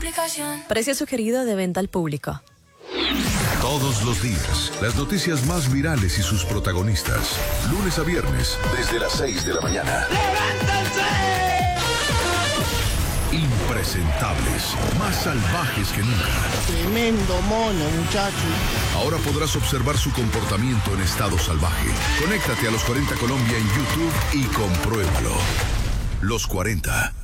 aplicación. Precio sugerido de venta al público. Todos los días, las noticias más virales y sus protagonistas. Lunes a viernes, desde las 6 de la mañana. ¡Levántense! Impresentables, más salvajes que nunca. Tremendo mono, muchacho. Ahora podrás observar su comportamiento en estado salvaje. Conéctate a Los 40 Colombia en YouTube y compruébalo. Los 40.